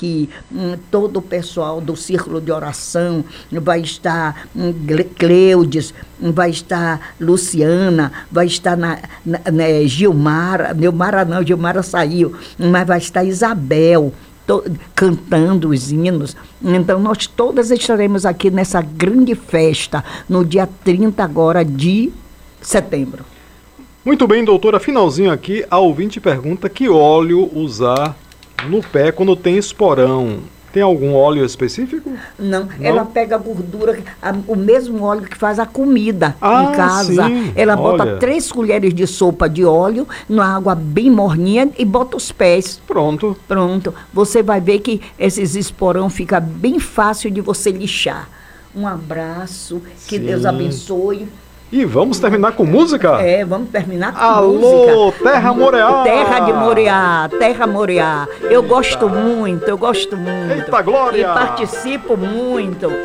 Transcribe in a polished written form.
aqui, todo o pessoal do Círculo de Oração, vai estar Cleudes, vai estar Luciana, vai estar Gilmara, Gilmara saiu, mas vai estar Isabel, cantando os hinos. Então nós todas estaremos aqui nessa grande festa, no dia 30 agora de setembro. Muito bem, doutora, finalzinho aqui, a ouvinte pergunta que óleo usar no pé quando tem esporão. Tem algum óleo específico? Não, ela pega a gordura, o mesmo óleo que faz a comida em casa. Sim. Ela bota 3 colheres de sopa de óleo na água bem morninha e bota os pés. Pronto. Pronto. Você vai ver que esses esporão fica bem fácil de você lixar. Um abraço, que Deus abençoe. E vamos terminar com música? Vamos terminar com música. Alô, Terra Moreá! Terra de Moreá, Terra Moreá. Eu gosto muito. Eita, glória! E participo muito.